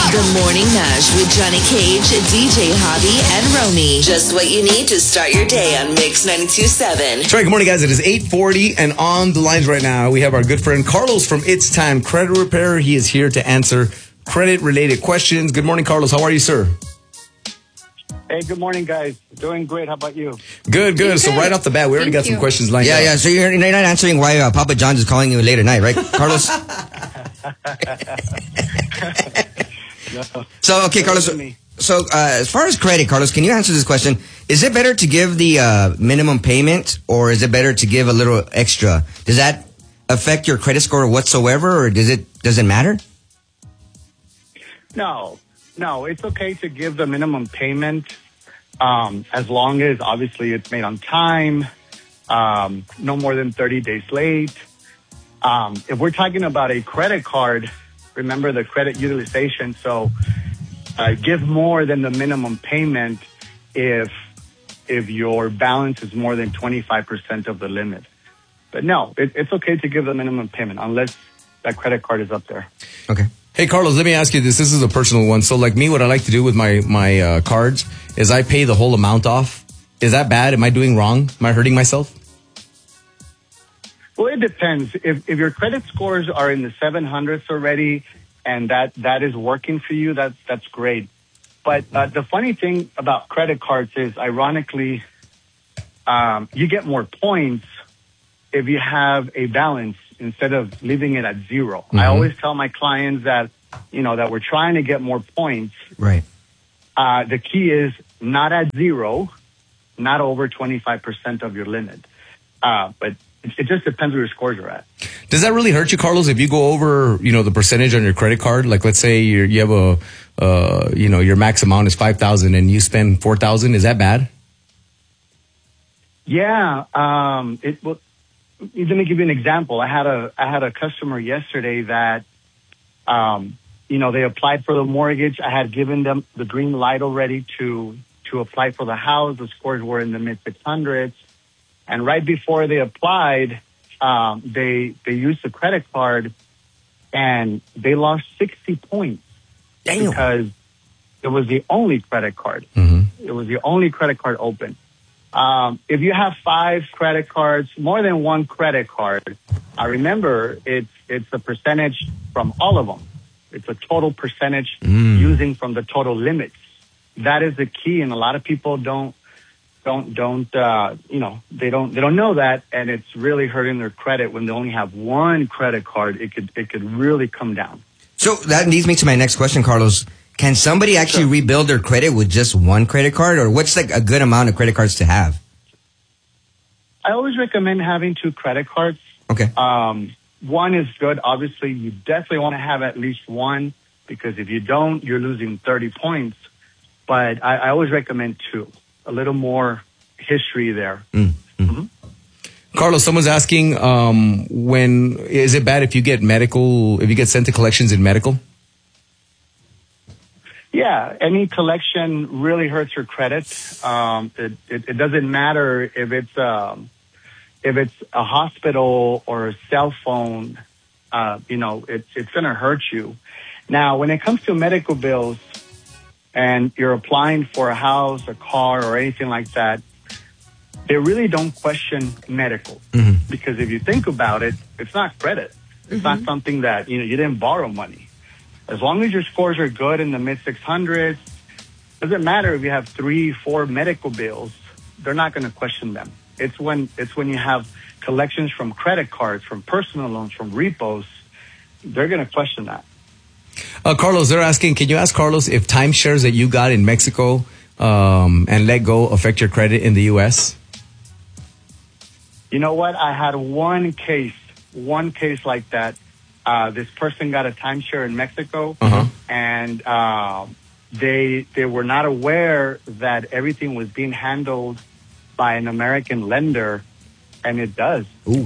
The Morning Mash with Johnny Cage, DJ Hobby, and Romy. Just what you need to start your day on Mix 92.7. That's right. Good morning, guys. It is 8:40, and on the lines right now, we have our good friend Carlos from It's Time Credit Repair. He is here to answer credit-related questions. Good morning, Carlos. How are you, sir? Hey, good morning, guys. Doing great. How about you? Good. So right off the bat, we already got some questions lined up. Yeah. So you're not answering why Papa John's is calling you late at night, right, Carlos? No. So, okay, Carlos. So, as far as credit, Carlos, can you answer this question? Is it better to give the minimum payment, or is it better to give a little extra? Does that affect your credit score whatsoever, or does it matter? No, it's okay to give the minimum payment as long as, obviously, it's made on time, no more than 30 days late. If we're talking about a credit card, remember the credit utilization, so give more than the minimum payment if your balance is more than 25% of the limit. But no, it's okay to give the minimum payment unless that credit card is up there. Okay. Hey, Carlos, let me ask you this. This is a personal one. So, like me, what I like to do with my cards is I pay the whole amount off. Is that bad? Am I doing wrong? Am I hurting myself? Well, it depends. If your credit scores are in the 700s already and that is working for you, that's great. But the funny thing about credit cards is, ironically, you get more points if you have a balance instead of leaving it at zero. Mm-hmm. I always tell my clients that, that we're trying to get more points. Right. The key is not at zero, not over 25% of your limit. But it just depends where your scores are at. Does that really hurt you, Carlos, if you go over, the percentage on your credit card? Like, let's say you have your max amount is $5,000 and you spend $4,000. Is that bad? Yeah. Let me give you an example. I had a customer yesterday that, they applied for the mortgage. I had given them the green light already to apply for the house. The scores were in the mid 600s. And right before they applied, they used the credit card and they lost 60 points. Damn. Because it was the only credit card. Mm-hmm. It was the only credit card open. If you have 5 credit cards, more than one credit card, I remember it's a percentage from all of them. It's a total percentage using from the total limits. That is the key, and a lot of people don't know that, and it's really hurting their credit when they only have one credit card. It could really come down. So that leads me to my next question, Carlos. Can somebody actually rebuild their credit with just one credit card, or what's like a good amount of credit cards to have? I always recommend having 2 credit cards. Okay. One is good. Obviously, you definitely want to have at least one, because if you don't, you're losing 30 points. But I always recommend 2. A little more history there. Mm-hmm. Mm-hmm. Carlos, someone's asking, when is it bad if you get sent to collections in medical? Yeah, any collection really hurts your credit. It doesn't matter if it's a hospital or a cell phone. It's going to hurt you. Now, when it comes to medical bills, and you're applying for a house, a car, or anything like that, they really don't question medical. Mm-hmm. Because if you think about it, it's not credit. It's not something that, you didn't borrow money. As long as your scores are good in the mid 600s, doesn't matter if you have 3, 4 medical bills, they're not going to question them. It's when you have collections from credit cards, from personal loans, from repos, they're going to question that. Carlos, they're asking, can you ask Carlos if timeshares that you got in Mexico and let go affect your credit in the U.S.? You know what? I had one case like that. This person got a timeshare in Mexico, and they were not aware that everything was being handled by an American lender, and it does. Ooh.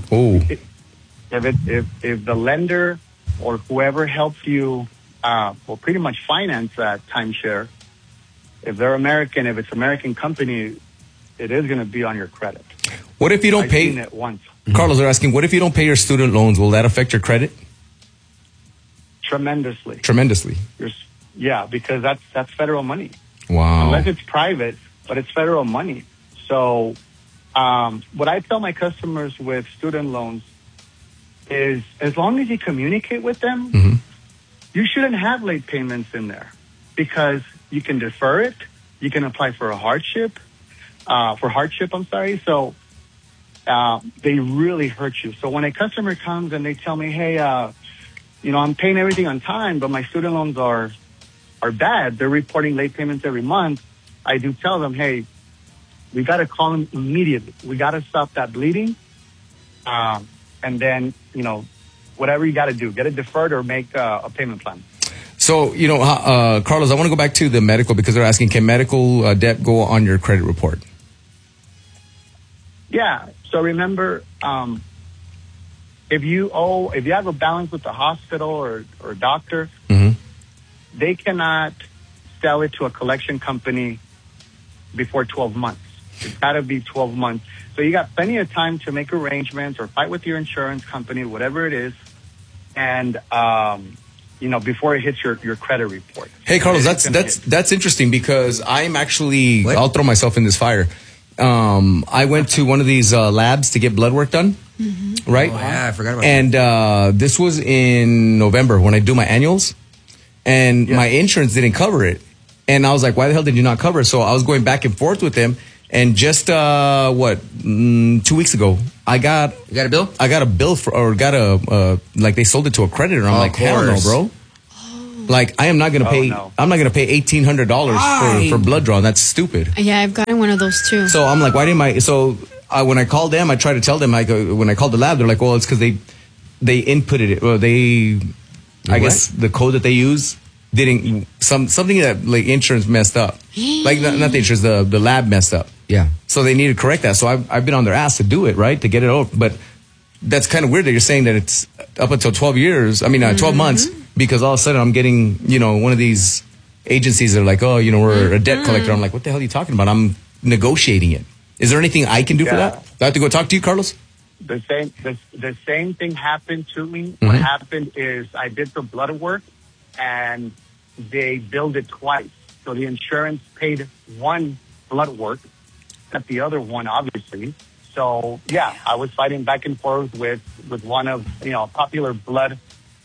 If the lender or whoever helps you will pretty much finance that timeshare, if they're American, if it's American company, it is going to be on your credit. What if you don't pay? I've seen it once. Carlos, they're asking, what if you don't pay your student loans? Will that affect your credit? Tremendously. Tremendously. Yeah, because that's federal money. Wow. Unless it's private, but it's federal money. So what I tell my customers with student loans is as long as you communicate with them, you shouldn't have late payments in there because you can defer it. You can apply for a hardship, I'm sorry. So they really hurt you. So when a customer comes and they tell me, hey, I'm paying everything on time, but my student loans are bad. They're reporting late payments every month. I do tell them, hey, we got to call them immediately. We got to stop that bleeding. And then, whatever you got to do, get it deferred or make a payment plan. So, Carlos, I want to go back to the medical because they're asking, can medical debt go on your credit report? Yeah. So remember, if you have a balance with the hospital or doctor, they cannot sell it to a collection company before 12 months. It's got to be 12 months. So you got plenty of time to make arrangements or fight with your insurance company, whatever it is, and before it hits your credit report. Hey, Carlos, that's interesting because I'm actually I'll throw myself in this fire. I went to one of these labs to get blood work done, right? Oh, yeah, I forgot about that. And this was in November when I do my annuals, and my insurance didn't cover it. And I was like, why the hell did you not cover it? So I was going back and forth with them. And just 2 weeks ago, you got a bill? I got a bill like they sold it to a creditor. I'm like, hell no, bro. Like I am not gonna pay. No. I'm not gonna pay $1,800 for blood draw. That's stupid. Yeah, I've gotten one of those too. So I'm like, why didn't I? So when I called them, I tried to tell them. When I called the lab, they're like, well, it's because they inputted it. Well, I guess the code that they use didn't something that like insurance messed up. Like not the insurance, the lab messed up. Yeah. So they need to correct that. So I've been on their ass to do it, right, to get it over. But that's kind of weird that you're saying that it's up until 12 years. I mean, 12 months. Because all of a sudden I'm getting, one of these agencies that are like, oh, we're a debt collector. I'm like, what the hell are you talking about? I'm negotiating it. Is there anything I can do for that? Do I have to go talk to you, Carlos? The same thing happened to me. What happened is I did the blood work and they billed it twice. So the insurance paid one blood work, not the other one, obviously. So yeah, I was fighting back and forth with one of, a popular blood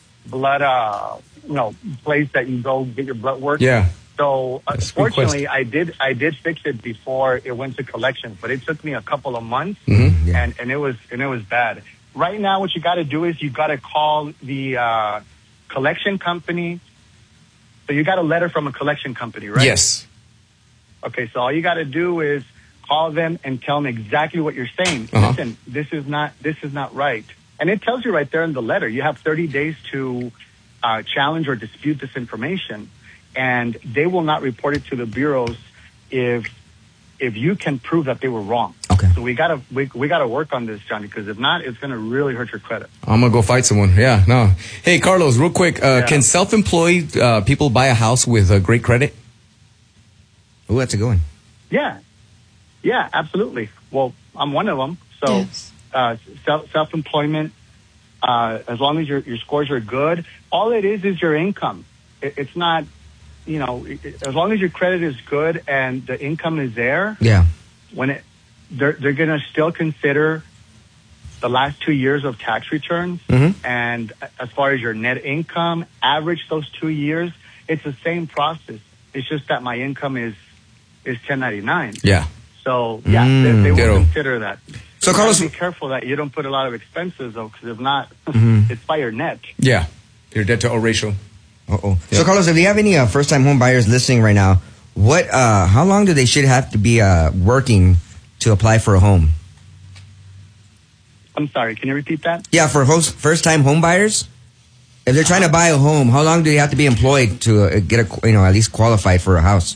place that you go get your blood work. Yeah. So fortunately, I did fix it before it went to collections, but it took me a couple of months, and it was bad. Right now, what you got to do is you got to call the collection company. So you got a letter from a collection company, right? Yes. Okay, so all you got to do is call them and tell them exactly what you're saying. Listen, this is not right. And it tells you right there in the letter, you have 30 days to challenge or dispute this information. And they will not report it to the bureaus if you can prove that they were wrong. Okay. So we gotta work on this, Johnny, because if not, it's gonna really hurt your credit. I'm gonna go fight someone. Yeah, no. Hey, Carlos, real quick, can self-employed people buy a house with great credit? Oh, that's a good one. Yeah, absolutely. Well, I'm one of them. So. Yes. Self-employment, as long as your scores are good, all it is your income. It's not, as long as your credit is good and the income is there. Yeah. They're going to still consider the last 2 years of tax returns. And as far as your net income, average those 2 years, it's the same process. It's just that my income is 1099. Yeah. So they will consider that. So, Carlos, be careful that you don't put a lot of expenses, though, because if not, it's by your net. Yeah, your debt to O ratio. Yeah. So, Carlos, if you have any first-time home buyers listening right now, how long do they should have to be working to apply for a home? I'm sorry, can you repeat that? Yeah, for first-time home buyers, if they're trying to buy a home, how long do they have to be employed to get at least qualified for a house?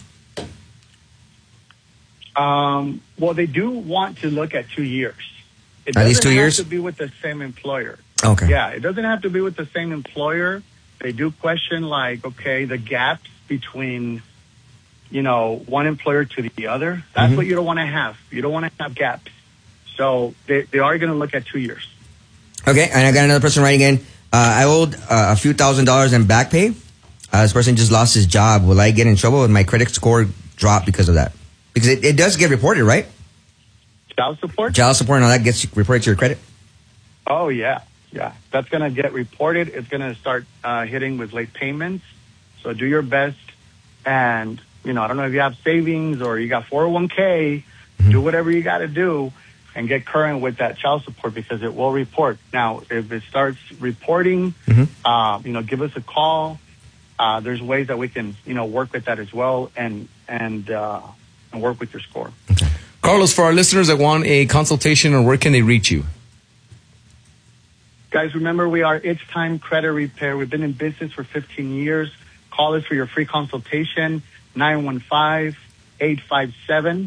Well, they do want to look at 2 years. It at least 2 years? doesn't have to be with the same employer. Okay. Yeah, it doesn't have to be with the same employer. They do question, the gaps between, one employer to the other. That's what you don't want to have. You don't want to have gaps. So they are going to look at 2 years. Okay, and I got another person writing in. I owed a few $1,000s in back pay. this person just lost his job. Will I get in trouble? Will my credit score drop because of that? Because it does get reported, right? Child support? Child support and all that gets reported to your credit? Oh, yeah. Yeah. That's going to get reported. It's going to start hitting with late payments. So do your best. And, I don't know if you have savings or you got 401k, do whatever you got to do and get current with that child support because it will report. Now, if it starts reporting, give us a call. There's ways that we can, work with that as well and work with your score. Okay. Carlos, for our listeners that want a consultation, or where can they reach you? Guys, remember we are It's Time Credit Repair. We've been in business for 15 years. Call us for your free consultation, 915-857-3700,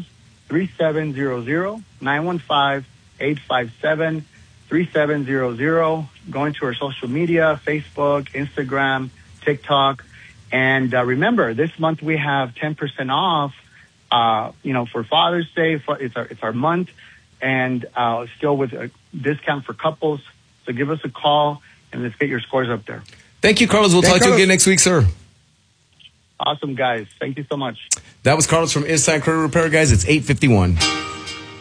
915-857-3700. Go into our social media, Facebook, Instagram, TikTok. And remember, this month we have 10% off, for Father's Day. It's our month, and still with a discount for couples. So give us a call, and let's get your scores up there. Thank you, Carlos. We'll talk to you again next week, sir. Awesome, guys. Thank you so much. That was Carlos from It's Time Credit Repair, guys. It's 8:51.